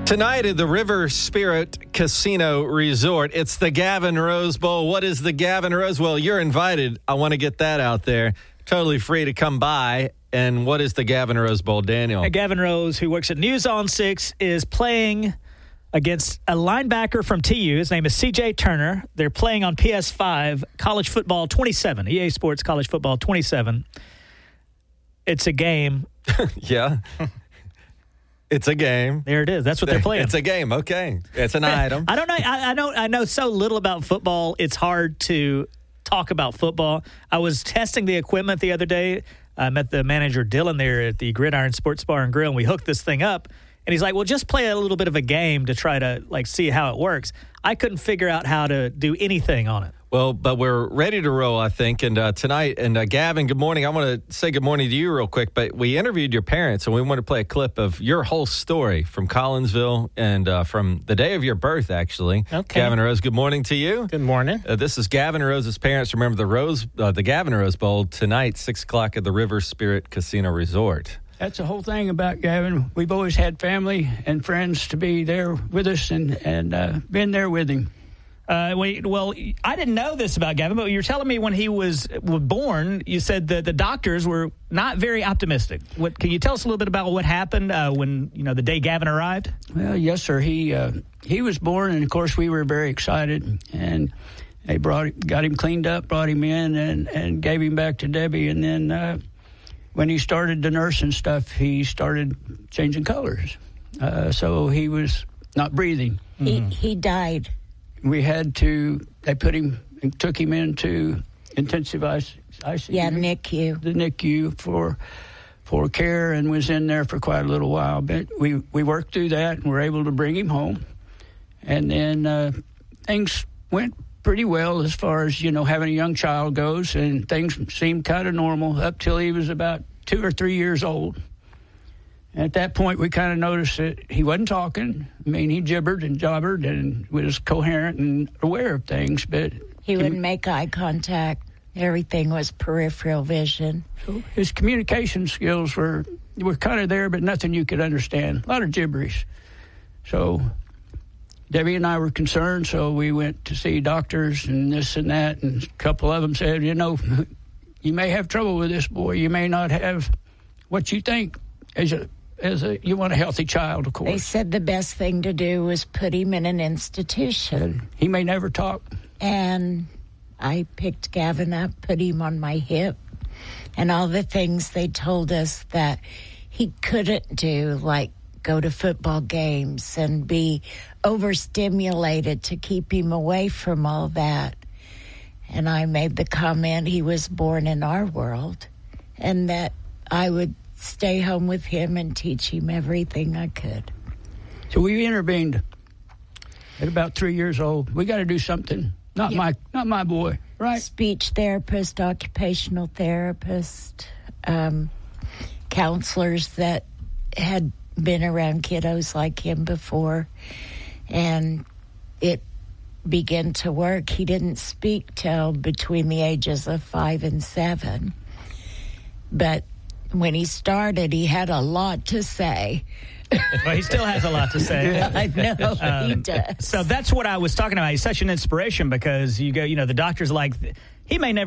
Tonight at the River Spirit Casino Resort, it's the Gavin Rose Bowl. What is the Gavin Rose? Well, you're invited. I want to get that out there. Totally free to come by. And what is the Gavin Rose Bowl, Daniel? Gavin Rose, who works at News on 6, is playing against a linebacker from TU. His name is C.J. Turner. They're playing on PS5, College Football 27, EA Sports College Football 27. It's a game. Yeah. It's a game. There it is. That's what they're playing. It's a game. Okay. It's an item. I don't know. I know so little about football. It's hard to talk about football. I was testing the equipment the other day. I met the manager, Dylan, there at the Gridiron Sports Bar and Grill, and we hooked this thing up. And he's like, well, just play a little bit of a game to try to, see how it works. I couldn't figure out how to do anything on it. Well, but we're ready to roll, I think. And tonight, and Gavin, good morning. I want to say good morning to you real quick, but we interviewed your parents, and we want to play a clip of your whole story from Collinsville and from the day of your birth, actually. Okay. Gavin Rose, good morning to you. Good morning. This is Gavin Rose's parents. Remember the Gavin Rose Bowl tonight, 6 o'clock at the River Spirit Casino Resort. That's the whole thing about Gavin. We've always had family and friends to be there with us and been there with him. Well, I didn't know this about Gavin, but you were telling me when he was born, you said that the doctors were not very optimistic. Can you tell us a little bit about what happened when the day Gavin arrived? Well, yes, sir. He was born, and of course we were very excited, and they got him cleaned up, brought him in, and gave him back to Debbie, and then when he started the nursing stuff, he started changing colors, so he was not breathing. He died. They took him into intensive ICU. Yeah, NICU. The NICU for care, and was in there for quite a little while. But we worked through that and were able to bring him home. And then things went pretty well as far as, having a young child goes, and things seemed kind of normal up till he was about 2 or 3 years old. At that point, we kind of noticed that he wasn't talking. I mean, he gibbered and jobbered and was coherent and aware of things, but he wouldn't make eye contact. Everything was peripheral vision. So his communication skills were kind of there, but nothing you could understand. A lot of gibberish. So Debbie and I were concerned, so we went to see doctors and this and that, and a couple of them said, you may have trouble with this boy. You may not have what you think you want a healthy child, of course. They said the best thing to do was put him in an institution. He may never talk. And I picked Gavin up, put him on my hip, and all the things they told us that he couldn't do, like go to football games and be overstimulated, to keep him away from all that. And I made the comment he was born in our world, and that I would stay home with him and teach him everything I could. So we intervened at about 3 years old. We got to do something. Not my boy, right? Speech therapist, occupational therapist, counselors that had been around kiddos like him before, and it began to work. He didn't speak till between the ages of 5 and 7, but when he started, he had a lot to say. Well, he still has a lot to say. I know, he does. So that's what I was talking about. He's such an inspiration because the doctor's like, he may never